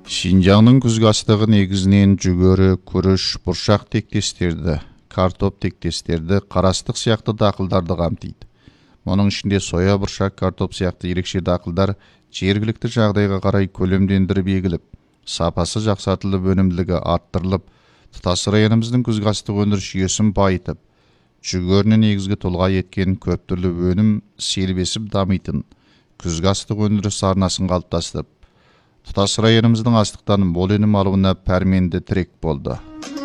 Шинжаңның күзгі астығы негізінен жүгері, күріш, бұршақ тектестерді, картоп тектестерді, қарастық сияқты дақылдарды қамтиды. Оның ішінде соя, бұршақ, картоп сияқты ерекше дақылдар жергілікті жағдайға қарай көлемдендіріп егіліп, сапасы жақсартылып, өнімділігі арттырылып, тұтас районымыздың күзгі астық өндіріс жүйесін байытып, жүгеріні негізгі тұлға еткен көп түрлі өнім селбесіп дамитын күзгі астық өндіріс арнасын қалыптастырып, тұтас районымыздың астықтан мол өнім алуына пәрменді тірек болды.